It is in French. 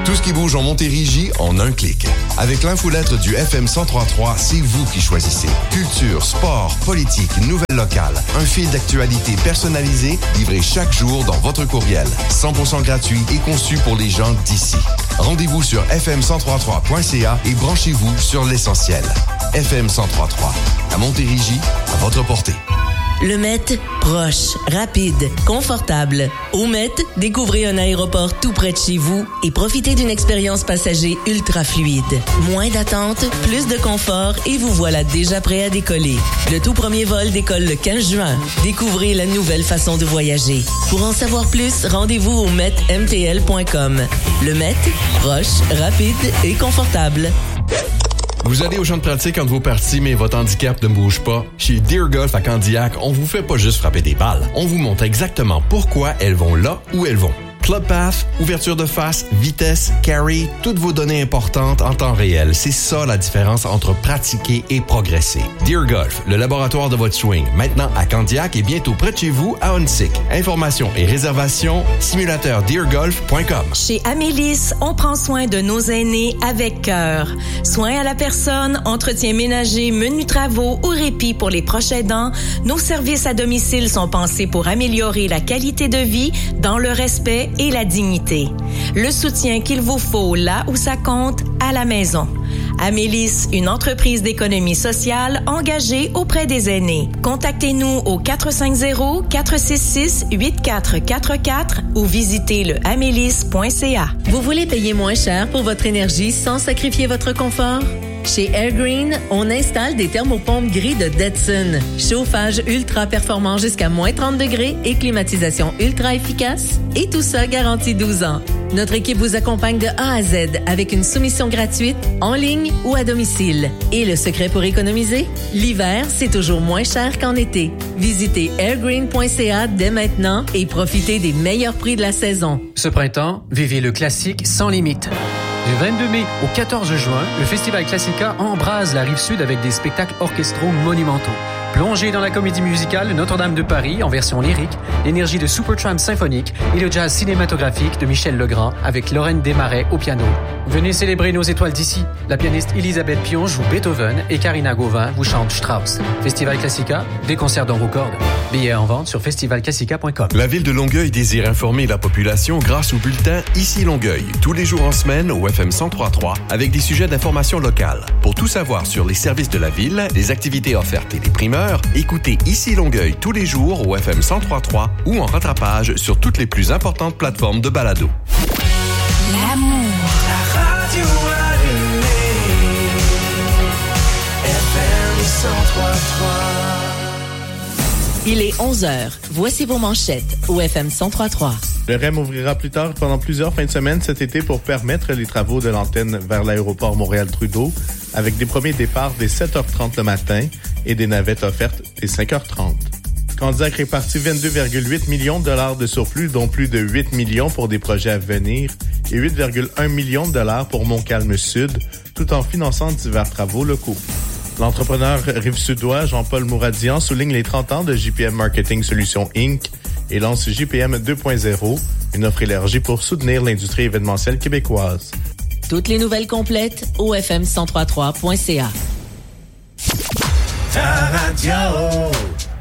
Tout ce qui bouge en Montérégie en un clic. Avec l'infolettre du FM 1033, c'est vous qui choisissez. Culture, sport, politique, nouvelles locales. Un fil d'actualité personnalisé livré chaque jour dans votre courriel. 100% gratuit et conçu pour les gens d'ici. Rendez-vous sur fm1033.ca et branchez-vous sur l'essentiel. FM 1033. À Montérégie, à votre portée. Le Met, proche, rapide, confortable. Au Met, découvrez un aéroport tout près de chez vous et profitez d'une expérience passager ultra fluide. Moins d'attente, plus de confort et vous voilà déjà prêt à décoller. Le tout premier vol décolle le 15 juin. Découvrez la nouvelle façon de voyager. Pour en savoir plus, rendez-vous au metmtl.com. Le Met, proche, rapide et confortable. Vous allez au champ de pratique entre vos parties, mais votre handicap ne bouge pas. Chez Deer Golf à Candiac, on vous fait pas juste frapper des balles. On vous montre exactement pourquoi elles vont là où elles vont. Club Path, ouverture de face, vitesse, carry, toutes vos données importantes en temps réel. C'est ça la différence entre pratiquer et progresser. Deer Golf, le laboratoire de votre swing, maintenant à Candiac et bientôt près de chez vous à Huntsic. Informations et réservations, simulateurdeergolf.com. Chez Amélis, on prend soin de nos aînés avec cœur. Soins à la personne, entretien ménager, menus travaux ou répit pour les proches aidants, nos services à domicile sont pensés pour améliorer la qualité de vie dans le respect et la dignité. Le soutien qu'il vous faut là où ça compte, à la maison. Amélis, une entreprise d'économie sociale engagée auprès des aînés. Contactez-nous au 450-466-8444 ou visitez le amélis.ca. Vous voulez payer moins cher pour votre énergie sans sacrifier votre confort? Chez Airgreen, on installe des thermopompes gris de Detson. Chauffage ultra performant jusqu'à moins 30 degrés et climatisation ultra efficace. Et tout ça garantit 12 ans. Notre équipe vous accompagne de A à Z avec une soumission gratuite, en ligne ou à domicile. Et le secret pour économiser? L'hiver, c'est toujours moins cher qu'en été. Visitez airgreen.ca dès maintenant et profitez des meilleurs prix de la saison. Ce printemps, vivez le classique sans limite. Du 22 mai au 14 juin, le Festival Classica embrase la Rive-Sud avec des spectacles orchestraux monumentaux. Plongez dans la comédie musicale Notre-Dame de Paris en version lyrique, l'énergie de Supertramp symphonique et le jazz cinématographique de Michel Legrand avec Lorraine Desmarais au piano. Venez célébrer nos étoiles d'ici. La pianiste Elisabeth Pion joue Beethoven et Karina Gauvin vous chante Strauss. Festival Classica, des concerts dans vos cordes. Billets en vente sur festivalclassica.com. La ville de Longueuil désire informer la population grâce au bulletin Ici Longueuil, tous les jours en semaine au FM 1033 avec des sujets d'information locale. Pour tout savoir sur les services de la ville, les activités offertes et les primeurs, écoutez Ici Longueuil tous les jours au FM 1033 ou en rattrapage sur toutes les plus importantes plateformes de balado. L'amour. La radio allumée. FM 1033. Il est 11h. Voici vos manchettes au FM 1033. Le REM ouvrira plus tard pendant plusieurs fins de semaine cet été pour permettre les travaux de l'antenne vers l'aéroport Montréal-Trudeau avec des premiers départs dès 7h30 le matin et des navettes offertes dès 5h30. Candiac répartit 22,8 millions de dollars de surplus, dont plus de 8 millions pour des projets à venir et 8,1 millions de dollars pour Montcalm-Sud, tout en finançant divers travaux locaux. L'entrepreneur rive-sudois Jean-Paul Mouradian souligne les 30 ans de JPM Marketing Solutions Inc. et lance JPM 2.0, une offre élargie pour soutenir l'industrie événementielle québécoise. Toutes les nouvelles complètes au fm1033.ca. Ta radio.